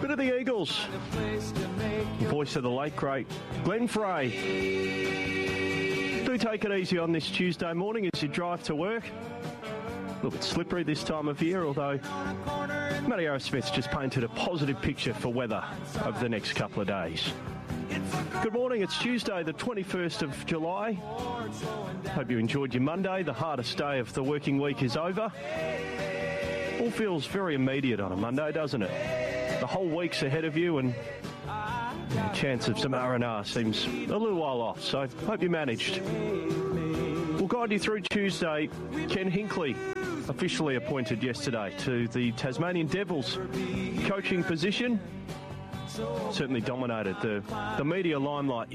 Bit of the Eagles. Voice of the late, great Glenn Frey. Do take it easy on this Tuesday morning as you drive to work. A little bit slippery this time of year, although Matty Arrowsmith's just painted a positive picture for weather over the next couple of days. Good morning, it's Tuesday the 21st of July. Hope you enjoyed your Monday. The hardest day of the working week is over. All feels very immediate on a Monday, doesn't it? The whole week's ahead of you and the chance of some R&R seems a little while off, so hope you managed. We'll guide you through Tuesday. Ken Hinkley officially appointed yesterday to the Tasmanian Devils coaching position. Certainly dominated the media limelight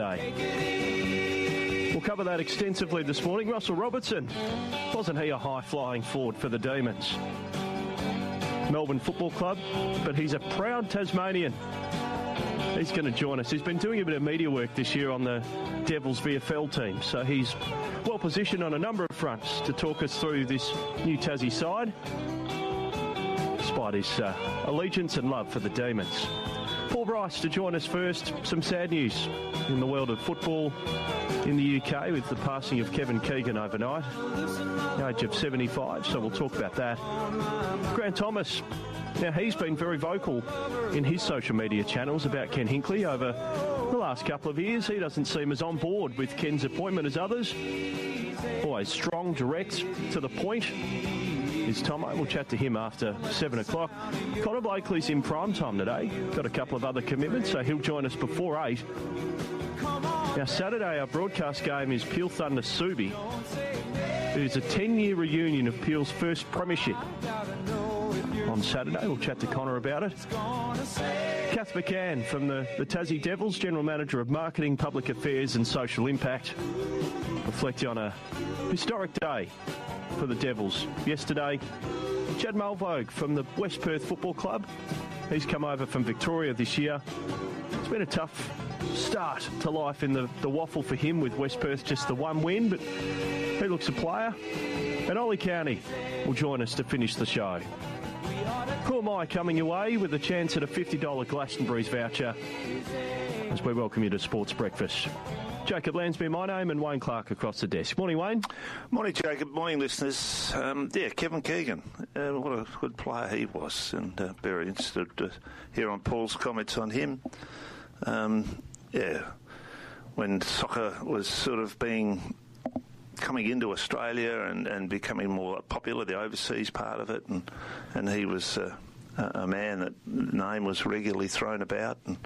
yesterday. We'll cover that extensively this morning. Russell Robertson, wasn't he a high-flying forward for the Demons? Melbourne Football Club, but he's a proud Tasmanian. He's going to join us. He's been doing a bit of media work this year on the Devils VFL team, so he's well positioned on a number of fronts to talk us through this new Tassie side, despite his allegiance and love for the Demons. Paul Bryce to join us first. Some sad news in the world of football in the UK with the passing of Kevin Keegan overnight, the age of 75, so we'll talk about that. Grant Thomas, now he's been very vocal in his social media channels about Ken Hinkley over the last couple of years. He doesn't seem as on board with Ken's appointment as others. Always strong, direct, to the point. Is Tomo. We'll chat to him after 7 o'clock. Connor Blakely's in prime time today. Got a couple of other commitments, so he'll join us before 8. Now, Saturday, our broadcast game is Peel Thunder Subi. It is a 10-year reunion of Peel's first premiership. On Saturday, we'll chat to Connor about it. Kath McCann from the Tassie Devils, General Manager of Marketing, Public Affairs and Social Impact, reflecting on a historic day for the Devils. Yesterday, Chad Malvogue from the West Perth Football Club. He's come over from Victoria this year. It's been a tough start to life in the waffle for him, with West Perth just the one win, but he looks a player. And Ollie County will join us to finish the show. Who am I coming your way with a chance at a $50 Glastonbury's voucher as we welcome you to Sports Breakfast. Jacob Lansby, my name, and Wayne Clark across the desk. Morning, Wayne. Morning, Jacob. Morning, listeners. Kevin Keegan. What a good player he was, and very interested to hear on Paul's comments on him. When soccer was sort of coming into Australia and becoming more popular, the overseas part of it, and he was a man that name was regularly thrown about, and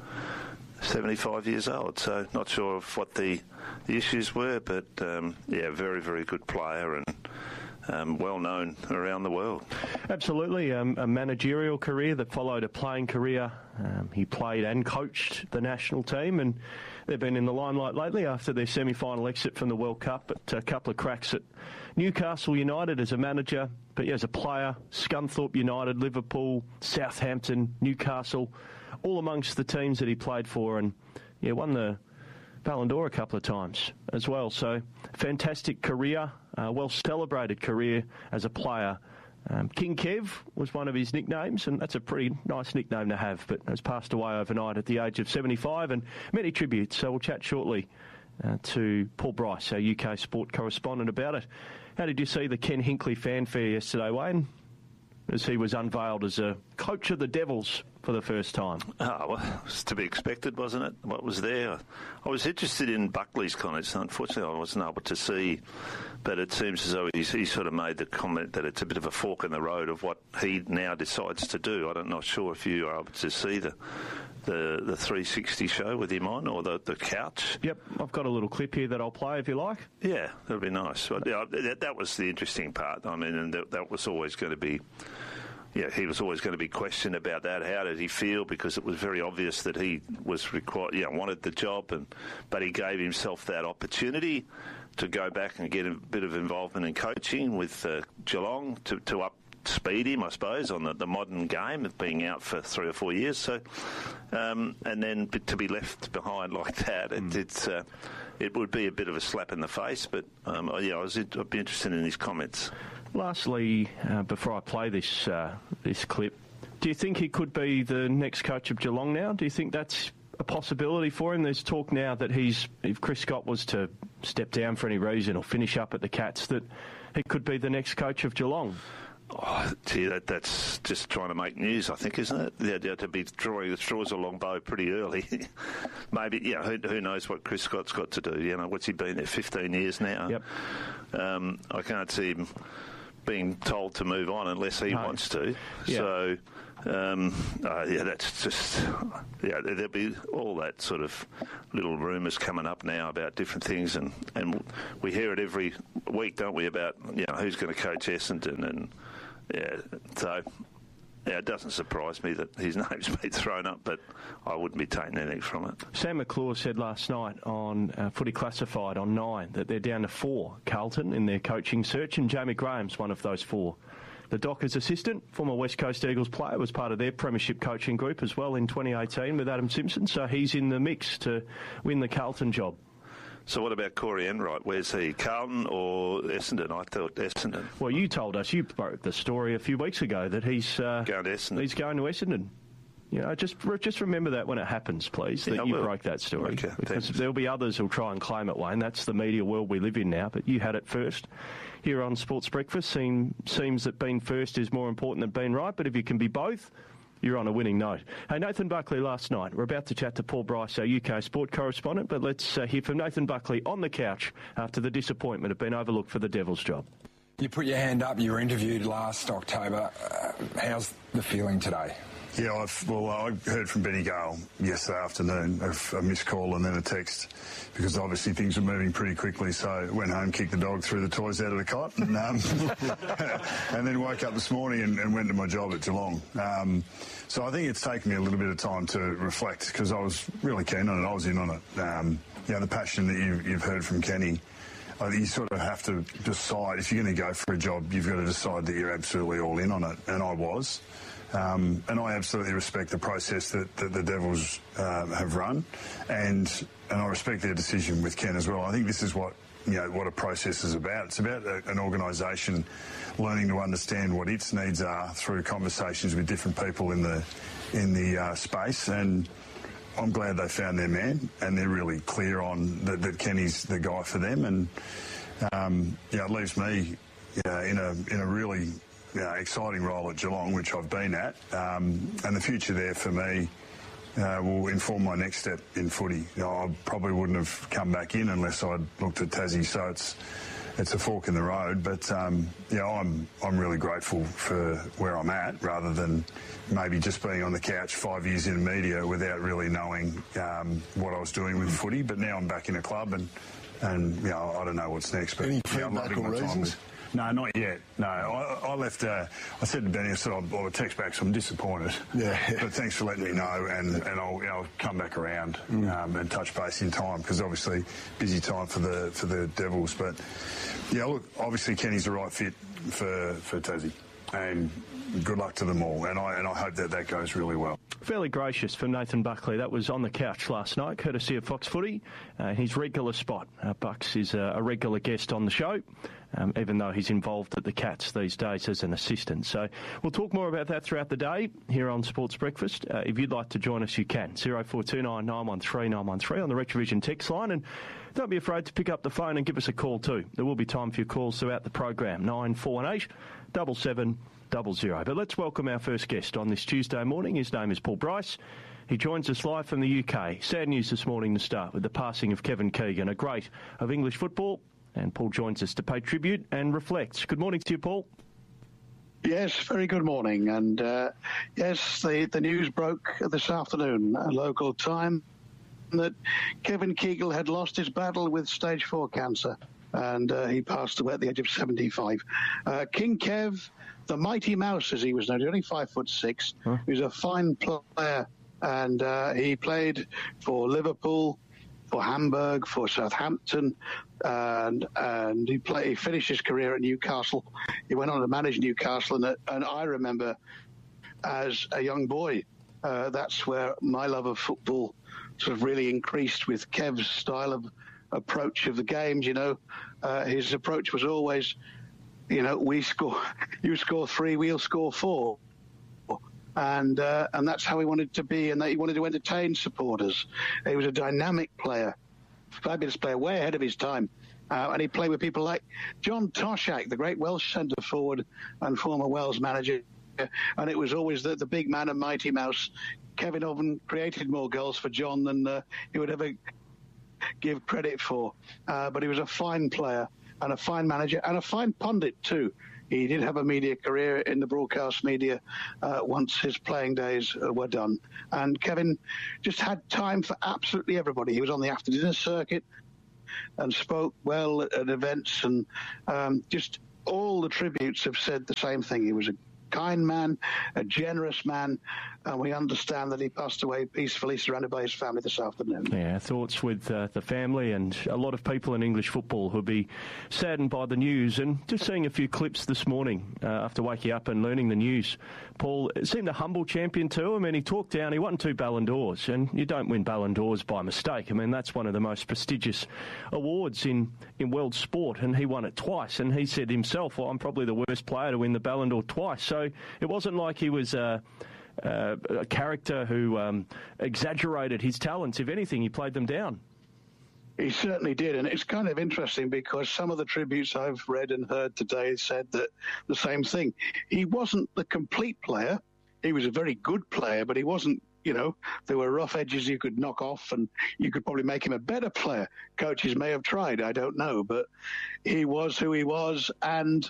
75 years old, so not sure of what the issues were, but very, very good player and well known around the world. Absolutely, a managerial career that followed a playing career. He played and coached the national team, and they've been in the limelight lately after their semi-final exit from the World Cup, but a couple of cracks at Newcastle United as a manager, but as a player, Scunthorpe United, Liverpool, Southampton, Newcastle, all amongst the teams that he played for, and won the Ballon d'Or a couple of times as well. So fantastic career, well-celebrated career as a player. King Kev was one of his nicknames, and that's a pretty nice nickname to have, but has passed away overnight at the age of 75, and many tributes. So we'll chat shortly to Paul Bryce, our UK sport correspondent, about it. How did you see the Ken Hinkley fanfare yesterday, Wayne, as he was unveiled as a coach of the Devils for the first time? Well, it was to be expected, wasn't it? What was there? I was interested in Buckley's comments. Unfortunately, I wasn't able to see, but it seems as though he sort of made the comment that it's a bit of a fork in the road of what he now decides to do. I'm not sure if you are able to see the 360 show with him on, or the couch. Yep, I've got a little clip here that I'll play if you like. Yeah, that'd be nice. That was the interesting part. I mean, and that was always going to be... he was always going to be questioned about that. How did he feel? Because it was very obvious that he was wanted the job, but he gave himself that opportunity to go back and get a bit of involvement in coaching with Geelong to up speed him, I suppose, on the modern game of being out for 3 or 4 years. So, and then to be left behind like that, it would be a bit of a slap in the face. But I'd be interested in his comments. Lastly, before I play this clip, Do you think he could be the next coach of Geelong now? Do you think that's a possibility for him? There's talk now that if Chris Scott was to step down for any reason or finish up at the Cats, that he could be the next coach of Geelong. Oh, gee, that's just trying to make news, I think, isn't it? Yeah, to be drawing the straws along bow pretty early. Maybe, who knows what Chris Scott's got to do? What's he been there, 15 years now? Yep. I can't see him being told to move on unless he wants to. Yeah. So, that's just... Yeah, there'll be all that sort of little rumours coming up now about different things, and we hear it every week, don't we, about, who's going to coach Essendon, and... Yeah, so it doesn't surprise me that his name's been thrown up, but I wouldn't be taking anything from it. Sam McClure said last night on Footy Classified on 9 that they're down to 4, Carlton, in their coaching search, and Jamie Graham's one of those 4. The Dockers assistant, former West Coast Eagles player, was part of their premiership coaching group as well in 2018 with Adam Simpson, so he's in the mix to win the Carlton job. So what about Corey Enright? Where's he? Carlton or Essendon? I thought Essendon. Well, you told us, you broke the story a few weeks ago that he's going to Essendon. He's going to Essendon. Just remember that when it happens, please, that you broke that story. Okay, because there'll be others who'll try and claim it, Wayne. That's the media world we live in now, but you had it first. Here on Sports Breakfast, seems that being first is more important than being right, but if you can be both, you're on a winning note. Hey, Nathan Buckley last night. We're about to chat to Paul Bryce, our UK sport correspondent, but let's hear from Nathan Buckley on the couch after the disappointment of being overlooked for the Devils job. You put your hand up, you were interviewed last October. How's the feeling today? Yeah, I heard from Benny Gale yesterday afternoon of a missed call and then a text, because obviously things were moving pretty quickly, so I went home, kicked the dog, threw the toys out of the cot, and, and then woke up this morning and went to my job at Geelong. So I think it's taken me a little bit of time to reflect, because I was really keen on it. I was in on it. The passion that you've heard from Kenny, you sort of have to decide, if you're going to go for a job, you've got to decide that you're absolutely all in on it, and I was. And I absolutely respect the process that the Devils have run, and I respect their decision with Ken as well. I think this is what a process is about. It's about an organisation learning to understand what its needs are through conversations with different people in the space, and I'm glad they found their man, and they're really clear on that Kenny's the guy for them, and it leaves me in a really exciting role at Geelong, which I've been at, and the future there for me will inform my next step in footy. I probably wouldn't have come back in unless I'd looked at Tassie, so it's a fork in the road. But I'm really grateful for where I'm at, rather than maybe just being on the couch 5 years in media without really knowing what I was doing with footy. But now I'm back in a club, and I don't know what's next. But any feedback or reasons? No, not yet. No, I left. I said to Benny, I said, I'll text back, so I'm disappointed. Yeah. But thanks for letting me know, and I'll come back around and touch base in time, because obviously busy time for the Devils. But look, obviously Kenny's the right fit for Tassie, and good luck to them all. And I hope that goes really well. Fairly gracious from Nathan Buckley. That was on the couch last night, courtesy of Fox Footy. His regular spot. Bucks is a regular guest on the show, even though he's involved at the Cats these days as an assistant. So we'll talk more about that throughout the day here on Sports Breakfast. If you'd like to join us, you can. 0429 913 913 on the Retrovision text line. And don't be afraid to pick up the phone and give us a call too. There will be time for your calls throughout the program. 9418 7700. But let's welcome our first guest on this Tuesday morning. His name is Paul Bryce. He joins us live from the UK. Sad news this morning to start with the passing of Kevin Keegan, a great of English football. And Paul joins us to pay tribute and reflect. Good morning to you, Paul. Yes, very good morning. And yes, the news broke this afternoon, local time, that Kevin Keegan had lost his battle with stage 4 cancer, and he passed away at the age of 75. King Kev, the Mighty Mouse, as he was known, only 5'6". Huh? He was a fine player, and he played for Liverpool, for Hamburg, for Southampton, and he finished his career at Newcastle. He went on to manage Newcastle, and I remember as a young boy, that's where my love of football sort of really increased, with Kev's style of approach of the games. His approach was always, you score 3, we'll score 4. And that's how he wanted to be, and that he wanted to entertain supporters. He was a dynamic player, fabulous player, way ahead of his time. And he played with people like John Toshack, the great Welsh centre forward and former Wales manager. And it was always the big man and mighty mouse. Kevin often created more goals for John than he would ever give credit for. But he was a fine player and a fine manager and a fine pundit too. He did have a media career in the broadcast media once his playing days were done. And Kevin just had time for absolutely everybody. He was on the after-dinner circuit and spoke well at events, and just all the tributes have said the same thing. He was a kind man, a generous man, and we understand that he passed away peacefully surrounded by his family this afternoon. Yeah, thoughts with the family and a lot of people in English football who'll be saddened by the news. And just seeing a few clips this morning after waking up and learning the news, Paul seemed a humble champion too. I mean, he talked down, he won 2 Ballon d'Ors, and you don't win Ballon d'Ors by mistake. I mean, that's one of the most prestigious awards in world sport, and he won it twice. And he said himself, well, I'm probably the worst player to win the Ballon d'Or twice. So it wasn't like he was a character who exaggerated his talents. If anything, he played them down. He certainly did, and it's kind of interesting because some of the tributes I've read and heard today said that the same thing. He wasn't the complete player. He was a very good player, but he wasn't, there were rough edges you could knock off, and you could probably make him a better player. Coaches may have tried, I don't know, but he was who he was, and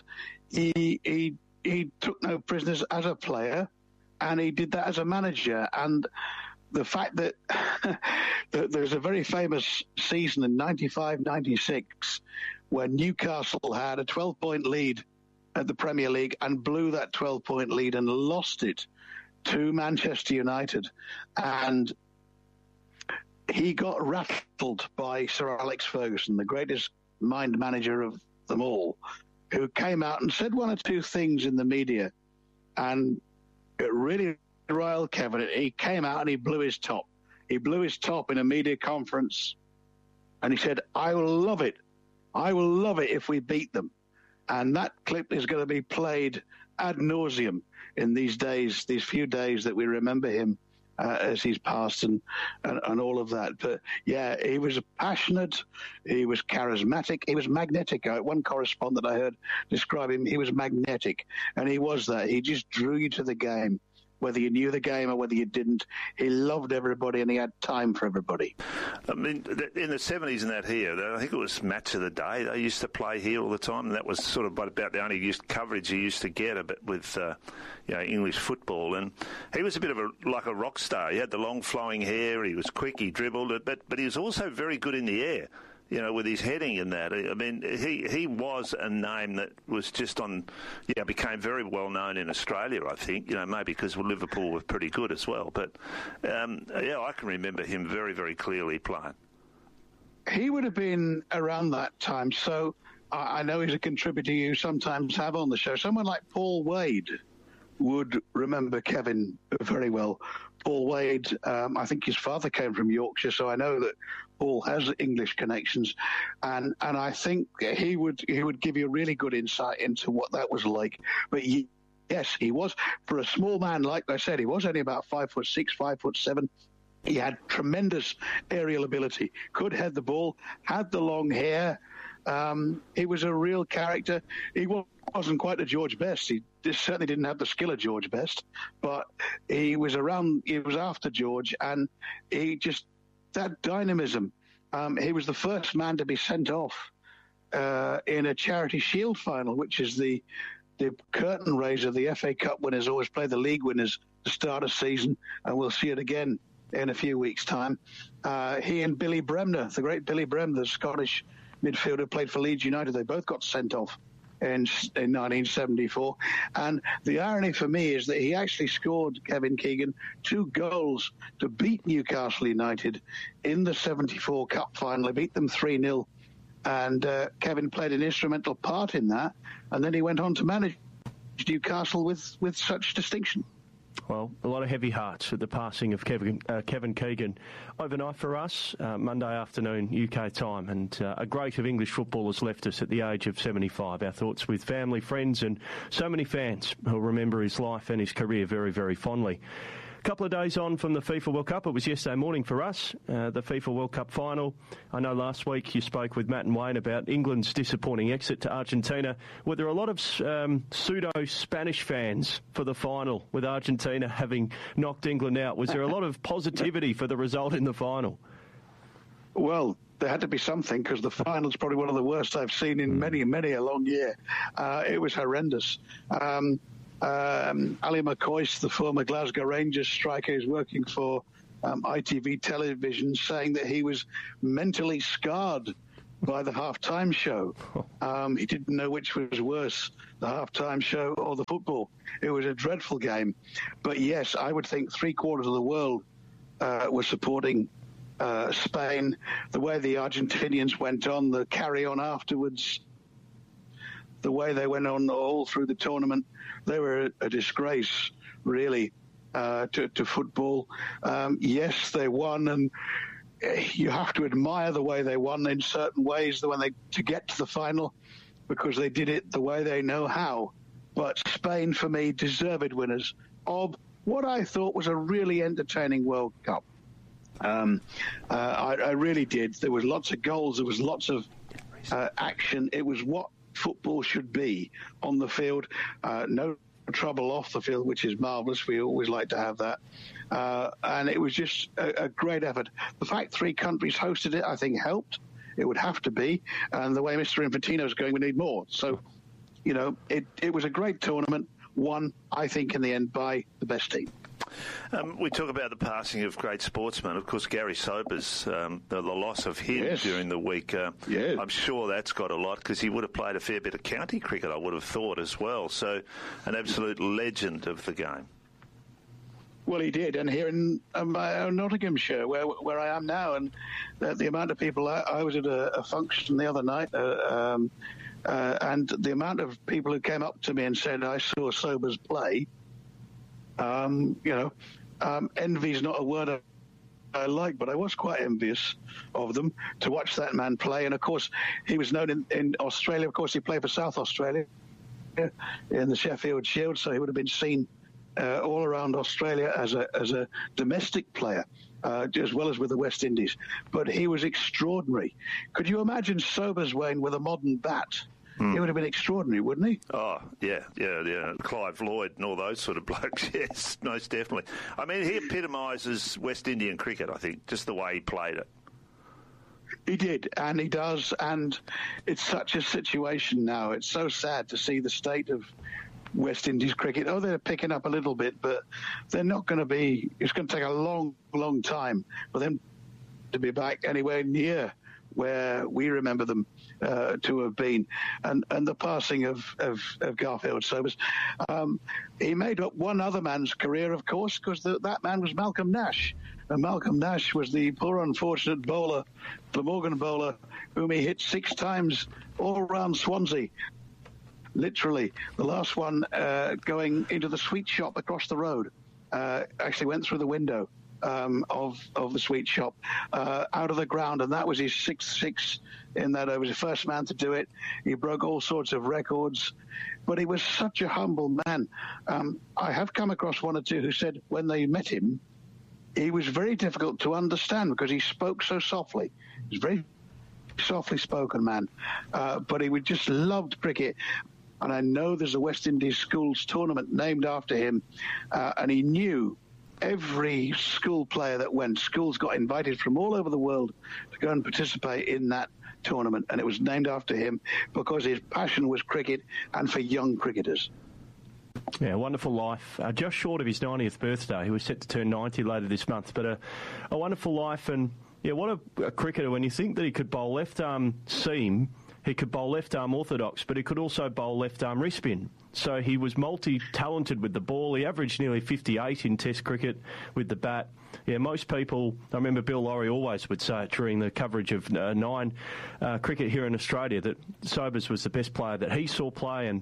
he took no prisoners as a player, and he did that as a manager. And the fact that there's a very famous season in 95-96 when Newcastle had a 12-point lead at the Premier League and blew that 12-point lead and lost it to Manchester United. And he got rattled by Sir Alex Ferguson, the greatest mind manager of them all, who came out and said one or two things in the media, and it really riled Kevin. He came out and he blew his top. He blew his top in a media conference, and he said, I will love it. I will love it if we beat them. And that clip is going to be played ad nauseum in these days, these few days that we remember him as he's passed and all of that. But, yeah, he was passionate, he was charismatic, he was magnetic. One correspondent I heard describe him, he was magnetic, and he was that. He just drew you to the game. Whether you knew the game or whether you didn't, he loved everybody and he had time for everybody. I mean, in the 70s and that here, I think it was Match of the Day. They used to play here all the time, and that was sort of about the only coverage he used to get a bit with English football. And he was a bit of like a rock star. He had the long flowing hair, he was quick, he dribbled it, but he was also very good in the air. With his heading and that. I mean, he was a name that was just became very well known in Australia, I think, maybe because Liverpool were pretty good as well. But, I can remember him very, very clearly playing. He would have been around that time, so I know he's a contributor you sometimes have on the show. Someone like Paul Wade would remember Kevin very well. Paul Wade, I think his father came from Yorkshire, so I know that Paul has English connections, and I think he would give you a really good insight into what that was like. But yes, he was, for a small man, like I said, he was only about 5'6", 5'7". He had tremendous aerial ability, could head the ball, had the long hair. He was a real character. He wasn't quite a George Best. He certainly didn't have the skill of George Best, but he was after George, and that dynamism. He was the first man to be sent off in a Charity Shield final, which is the curtain raiser. The FA Cup winners always play the league winners to start a season, and we'll see it again in a few weeks' time. He and Billy Bremner, the great Billy Bremner, the Scottish midfielder, played for Leeds United. They both got sent off in 1974. And the irony for me is that he actually scored, Kevin Keegan, 2 goals to beat Newcastle United in the 74 Cup final. He beat them 3-0. And Kevin played an instrumental part in that. And then he went on to manage Newcastle with such distinction. Well, a lot of heavy hearts at the passing of Kevin Keegan overnight for us, Monday afternoon UK time, and a great of English football has left us at the age of 75. Our thoughts with family, friends and so many fans who'll remember his life and his career very, very fondly. A couple of days on from the FIFA World Cup. It was yesterday morning for us, the FIFA World Cup final. I know last week you spoke with Matt and Wayne about England's disappointing exit to Argentina. Were there a lot of pseudo-Spanish fans for the final, with Argentina having knocked England out? Was there a lot of positivity for the result in the final? Well, there had to be something, because the final's probably one of the worst I've seen in many, many a long year. It was horrendous. Ali McCoist, the former Glasgow Rangers striker, is working for ITV television, saying that he was mentally scarred by the half-time show. He didn't know which was worse, the half-time show or the football. It was a dreadful game. But yes, I would think three-quarters of the world were supporting Spain. The way the Argentinians went on, the carry-on afterwards, the way they went on all through the tournament, they were a disgrace, really, to football. Yes, they won, and you have to admire the way they won in certain ways to get to the final, because they did it the way they know how. But Spain, for me, deserved winners of what I thought was a really entertaining World Cup. I really did. There was lots of goals. There was lots of action. It was what football should be on the field. No trouble off the field, which is marvellous. We always like to have that. And it was just a great effort. The fact 3 countries hosted it, I think, helped. It would have to be. And the way Mr. Infantino's going, we need more. So, you know, it was a great tournament, won, I think, in the end by the best team. We talk about the passing of great sportsmen. Of course, Gary Sobers, the loss of him during the week, I'm sure that's got a lot, because he would have played a fair bit of county cricket, I would have thought, as well. So an absolute legend of the game. Well, he did, and here in Nottinghamshire, where I am now, and the amount of people, I was at a function the other night, and the amount of people who came up to me and said, I saw Sobers play. Envy is not a word I like, but I was quite envious of them to watch that man play. And of course, he was known in Australia. Of course, he played for South Australia in the Sheffield Shield, so he would have been seen all around Australia as a domestic player, as well as with the West Indies. But he was extraordinary. Could you imagine Sobers, Wayne, with a modern bat? He would have been extraordinary, wouldn't he? Oh, yeah. Clive Lloyd and all those sort of blokes, yes, most definitely. I mean, he epitomises West Indian cricket, I think, just the way he played it. He did, and he does, and it's such a situation now. It's so sad to see the state of West Indies cricket. Oh, they're picking up a little bit, but they're not going to be... It's going to take a long, long time for them to be back anywhere near where we remember them to have been, and the passing of Garfield Sobers. He made up one other man's career, of course, because that man was Malcolm Nash. And Malcolm Nash was the poor unfortunate bowler, Glamorgan bowler, whom he hit 6 times all around Swansea. Literally, the last one going into the sweet shop across the road. Actually went through the window of the sweet shop out of the ground, and that was his 6th in that. I was the first man to do it. He broke all sorts of records, but he was such a humble man. I have come across one or two who said when they met him, he was very difficult to understand because he spoke so softly. He was very softly spoken man, but he just loved cricket. And I know there's a West Indies schools tournament named after him, and he knew every school player that went. Schools got invited from all over the world to go and participate in that tournament, and it was named after him because his passion was cricket and for young cricketers. Yeah, wonderful life. Just short of his 90th birthday. He was set to turn 90 later this month, but a wonderful life. And, yeah, what a cricketer. When you think that he could bowl left-arm seam, he could bowl left-arm orthodox, but he could also bowl left-arm wrist spin. So he was multi-talented with the ball. He averaged nearly 58 in Test cricket with the bat. Yeah, most people, I remember Bill Laurie always would say it during the coverage of 9 cricket here in Australia, that Sobers was the best player that he saw play, and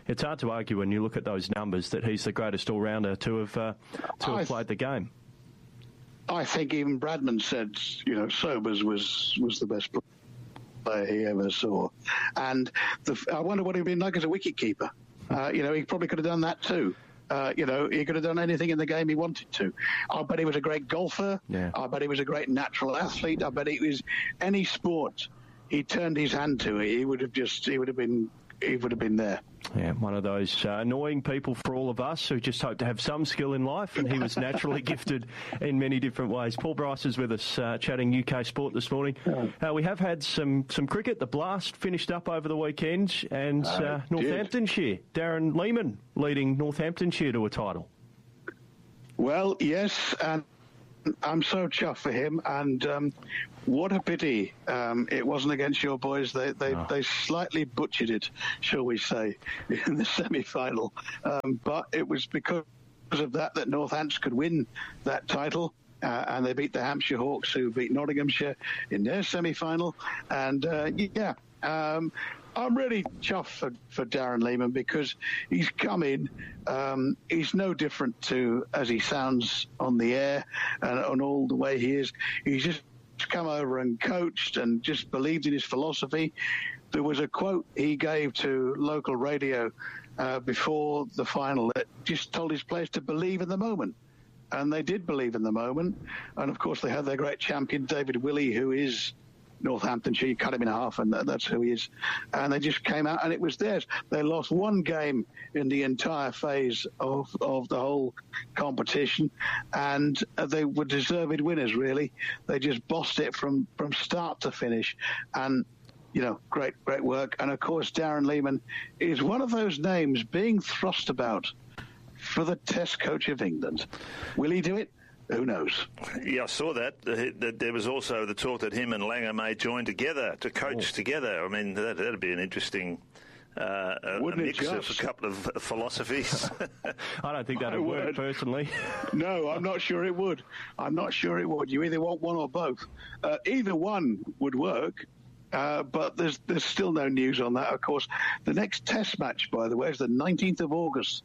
it's hard to argue when you look at those numbers that he's the greatest all-rounder to have played the game. I think even Bradman said, Sobers was the best player he ever saw. And I wonder what he'd been like as a wicket-keeper. He probably could have done that too. He could have done anything in the game he wanted to. I bet he was a great golfer. Yeah. I bet he was a great natural athlete. I bet it was any sport he turned his hand to, he would have been there. Yeah, one of those annoying people for all of us who just hope to have some skill in life, and he was naturally gifted in many different ways. Paul Bryce is with us, chatting UK sport this morning. We have had some cricket. The Blast finished up over the weekend, and Northamptonshire, Darren Lehmann leading Northamptonshire to a title. Well, yes, and I'm so chuffed for him, and what a pity it wasn't against your boys. They slightly butchered it, shall we say, in the semi-final. But it was because of that Northants could win that title. And they beat the Hampshire Hawks, who beat Nottinghamshire in their semi-final. And, I'm really chuffed for Darren Lehmann because he's come in. He's no different to as he sounds on the air and on all the way he is. He's just come over and coached and just believed in his philosophy. There was a quote he gave to local radio before the final that just told his players to believe in the moment. And they did believe in the moment. And, of course, they had their great champion, David Willey, who is Northamptonshire. You cut him in half, and that's who he is. And they just came out, and it was theirs. They lost one game in the entire phase of the whole competition, and they were deserved winners, really. They just bossed it from start to finish. And, great work. And, of course, Darren Lehmann is one of those names being thrust about for the Test coach of England. Will he do it? Who knows? Yeah, I saw that. There was also the talk that him and Langer may join together to coach together. I mean, that'd be an interesting a mix of a couple of philosophies. I don't think that'd work, personally. No, I'm not sure it would. You either want one or both. Either one would work. But there's still no news on that. Of course, the next Test match, by the way, is the 19th of August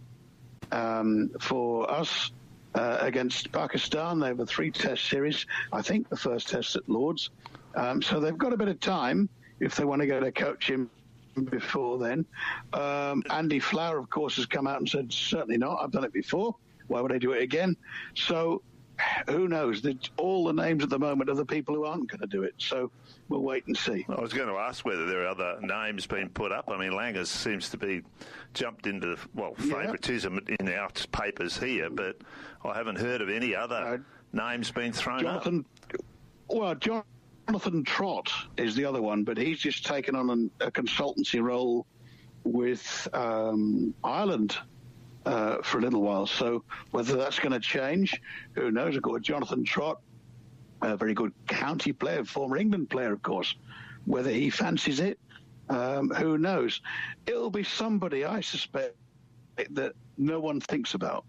for us. Against Pakistan. They have a 3-test series. I think the first test at Lord's. So they've got a bit of time if they want to go to coach him before then. Andy Flower, of course, has come out and said, certainly not. I've done it before. Why would I do it again? So who knows? All the names at the moment are the people who aren't going to do it. So we'll wait and see. I was going to ask whether there are other names being put up. I mean, Langer seems to be jumped into, favouritism in our papers here, but I haven't heard of any other names being thrown up. Well, Jonathan Trott is the other one, but he's just taken on a consultancy role with Ireland for a little while. So whether that's going to change, who knows? Of course, Jonathan Trott, a very good county player, former England player, of course. Whether he fancies it, who knows? It'll be somebody, I suspect, that no one thinks about.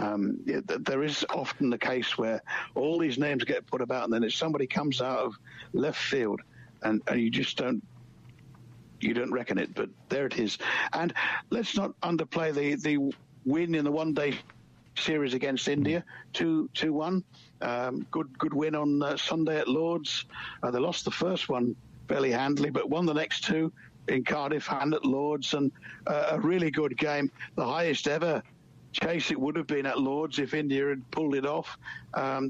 There is often the case where all these names get put about, and then if somebody comes out of left field, and you just don't reckon it, but there it is. And let's not underplay the win in the one-day series against India, 2-1. Good win on Sunday at Lord's. They lost the first one fairly handily, but won the next two in Cardiff and at Lord's, and a really good game. The highest ever chase it would have been at Lord's if India had pulled it off. So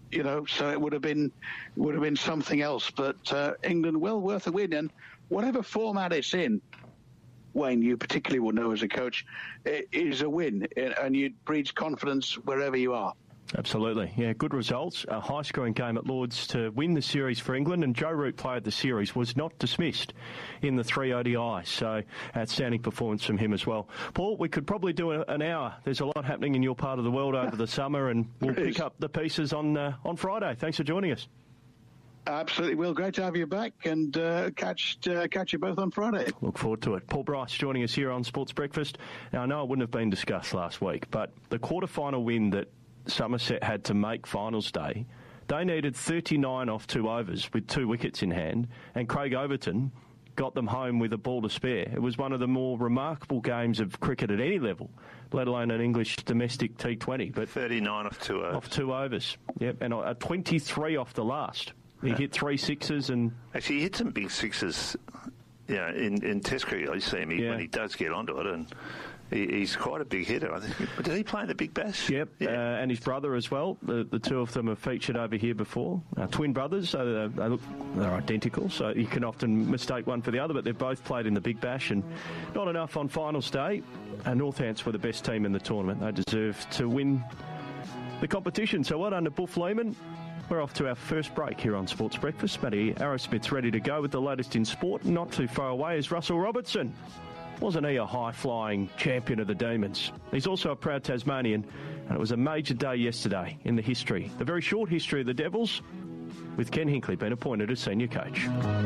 it would have been something else. But England, well worth a win, and whatever format it's in, Wayne, you particularly will know as a coach, it is a win, and it breeds confidence wherever you are. Absolutely. Yeah, good results. A high-scoring game at Lord's to win the series for England, and Joe Root, player of the series, was not dismissed in the 3 ODIs, so outstanding performance from him as well. Paul, we could probably do an hour. There's a lot happening in your part of the world over the summer, and we'll pick up the pieces on Friday. Thanks for joining us. Absolutely, Will. Great to have you back, and catch you both on Friday. Look forward to it. Paul Bryce joining us here on Sports Breakfast. Now, I know it wouldn't have been discussed last week, but the quarter-final win that Somerset had to make finals day, they needed 39 off 2 overs with 2 wickets in hand, and Craig Overton got them home with a ball to spare. It was one of the more remarkable games of cricket at any level, let alone an English domestic T20. But 39 off 2 overs. Off 2 overs, yep, and a 23 off the last. He hit 3 sixes and... Actually, he hit some big sixes, in Test cricket. I see him when he does get onto it, and he's quite a big hitter. I think. Did he play in the Big Bash? Yep, yeah. And his brother as well. The two of them have featured over here before. Twin brothers, so they're identical, so you can often mistake one for the other, but they've both played in the Big Bash, and not enough on finals day. Northants were the best team in the tournament. They deserved to win the competition. So well done to Buff Lehman. We're off to our first break here on Sports Breakfast. Matty Arrowsmith's ready to go with the latest in sport. Not too far away is Russell Robertson. Wasn't he a high-flying champion of the Demons? He's also a proud Tasmanian, and it was a major day yesterday in the history, the very short history of the Devils, with Ken Hinkley being appointed as senior coach.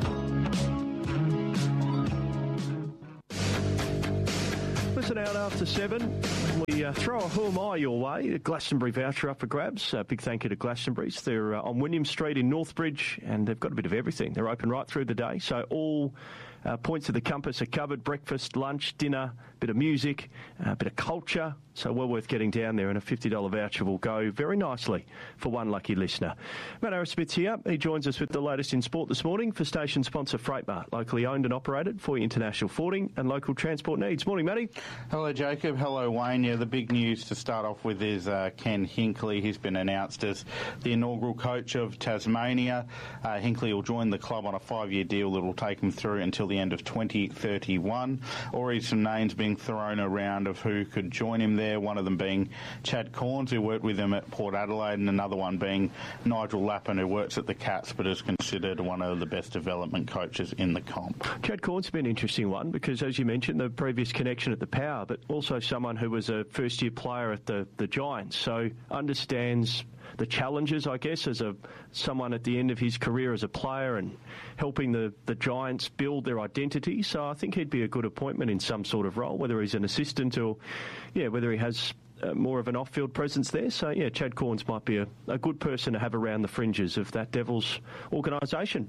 Listen out after 7. We throw a Who Am I your way, a Glastonbury voucher up for grabs. Big thank you to Glastonbury's. They're on William Street in Northbridge, and they've got a bit of everything. They're open right through the day, so all points of the compass are covered: breakfast, lunch, dinner, bit of music, a bit of culture. So well worth getting down there, and a $50 voucher will go very nicely for one lucky listener. Matt Arrowsmith's here. He joins us with the latest in sport this morning for station sponsor Freightmart, locally owned and operated for international forwarding and local transport needs. Morning, Matty. Hello, Jacob. Hello, Wayne. Yeah, the big news to start off with is Ken Hinkley. He's been announced as the inaugural coach of Tasmania. Hinkley will join the club on a 5-year deal that will take him through until the end of 2031. Already some names being thrown around of who could join him there, one of them being Chad Corns, who worked with him at Port Adelaide, and another one being Nigel Lappin, who works at the Cats but is considered one of the best development coaches in the comp. Chad Corns has been an interesting one because, as you mentioned, the previous connection at the Power, but also someone who was a first-year player at the Giants, so understands the challenges, I guess, as someone at the end of his career as a player and helping the Giants build their identity. So I think he'd be a good appointment in some sort of role, whether he's an assistant or, whether he has more of an off-field presence there. So, Chad Corns might be a good person to have around the fringes of that Devils organisation.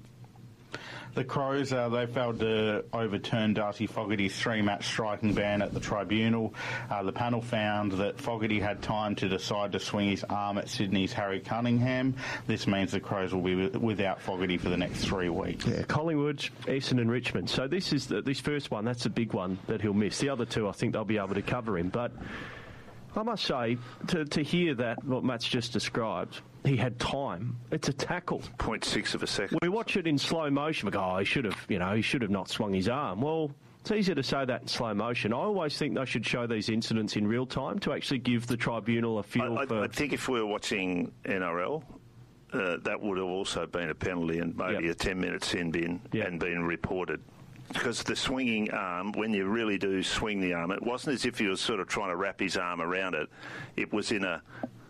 The Crows, they failed to overturn Darcy Fogarty's 3-match striking ban at the tribunal. The panel found that Fogarty had time to decide to swing his arm at Sydney's Harry Cunningham. This means the Crows will be without Fogarty for the next 3 weeks. Yeah, Collingwood, Essendon and Richmond. So this is this first one, that's the big one that he'll miss. The other two, I think they'll be able to cover him. But I must say, to hear that, what Matt's just described, he had time. It's a tackle. 0.6 of a second. We watch it in slow motion. We go, he should have not swung his arm. Well, it's easier to say that in slow motion. I always think they should show these incidents in real time to actually give the tribunal a feel for... I think if we were watching NRL, that would have also been a penalty and maybe a 10-minute sin bin and been reported. Because the swinging arm, when you really do swing the arm, it wasn't as if he was sort of trying to wrap his arm around it. It was in a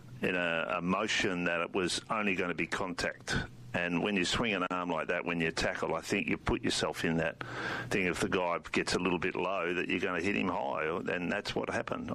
motion that it was only going to be contact. And when you swing an arm like that, when you tackle, I think you put yourself in that thing. If the guy gets a little bit low, that you're going to hit him high, and that's what happened.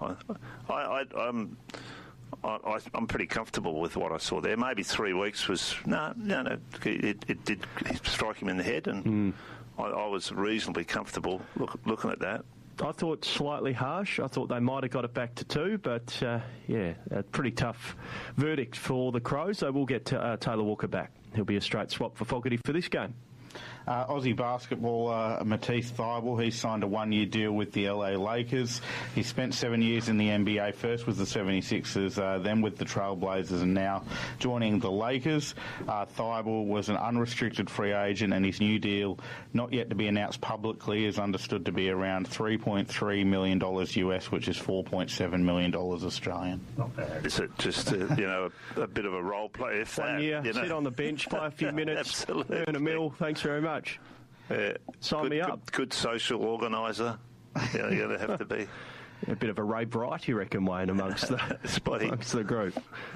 I'm pretty comfortable with what I saw there. Maybe 3 weeks was no. It did strike him in the head, and I was reasonably comfortable looking at that. I thought slightly harsh. I thought they might have got it back to 2, but a pretty tough verdict for the Crows. They will get Taylor Walker back. He'll be a straight swap for Fogarty for this game. Aussie basketball, Matisse Thybulle, he signed a 1-year deal with the LA Lakers. He spent 7 years in the NBA, first with the 76ers, then with the Trailblazers, and now joining the Lakers. Thybulle was an unrestricted free agent, and his new deal, not yet to be announced publicly, is understood to be around $3.3 million US, which is $4.7 million Australian. Not bad. Is it just a bit of a role play? If 1 year, sit on the bench, play a few minutes, earn $1 million. Thanks very much. Sign me up. Good social organiser. You're going to have to be. A bit of a Ray Bright, you reckon, Wayne, amongst the group.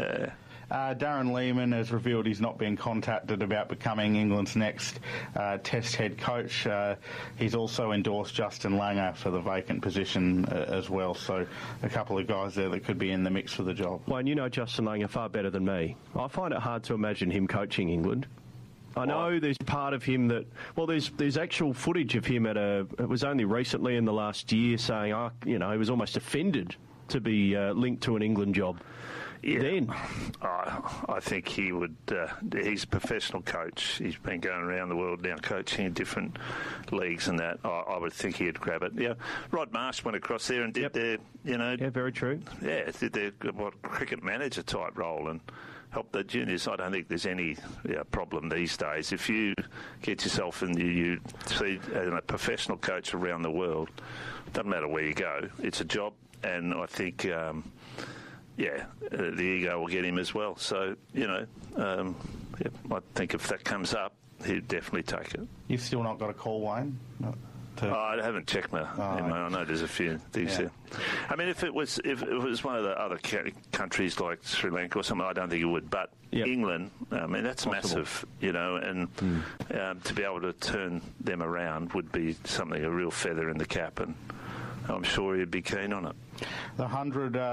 Darren Lehmann has revealed he's not been contacted about becoming England's next Test head coach. He's also endorsed Justin Langer for the vacant position as well. So a couple of guys there that could be in the mix for the job. Wayne, you know Justin Langer far better than me. I find it hard to imagine him coaching England. I know there's part of him that, well, there's actual footage of him it was only recently in the last year saying, he was almost offended to be linked to an England job. Yeah. Then I think he would. He's a professional coach. He's been going around the world now coaching in different leagues and that. I would think he'd grab it. Yeah, Rod Marsh went across there and did their, Yeah, very true. Yeah, did their cricket manager type role and helped the juniors. I don't think there's any problem these days. If you get yourself and you see a professional coach around the world, doesn't matter where you go, it's a job, and I think. The ego will get him as well. So, I think if that comes up, he'd definitely take it. You've still not got a call, Wayne? I haven't checked my email. I know there's a few things there. I mean, if it was one of the other countries like Sri Lanka or something, I don't think it would. But England, I mean, that's massive, and to be able to turn them around would be something, a real feather in the cap, and I'm sure he'd be keen on it. The 100